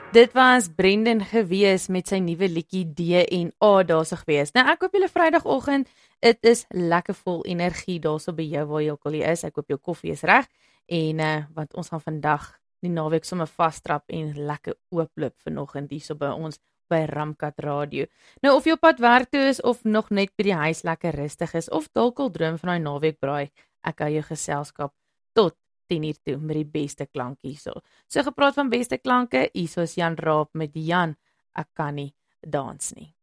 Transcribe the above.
Dit was Brendan gewees met sy nuwe liedjie DNA daarso gewees. Nou ek hoop julle Vrydagoggend, dit is lekker vol energie daarso by jou waar jy ook al is. Ek hoop jou koffie is reg en want ons gaan vandag die naweek sommer vastrap en lekker ooploop vanoggend hierso by ons by Ramkat Radio. Nou of jy op pad werk toe is of nog net by die huis lekker rustig is of dalk al droom van daai naweek braai, ek hou jou geselskap tot 10:00 toe met die beste klank hierso. So gepraat van beste klanke, hierso is Jan Raap met Jan, ek kan nie dans nie.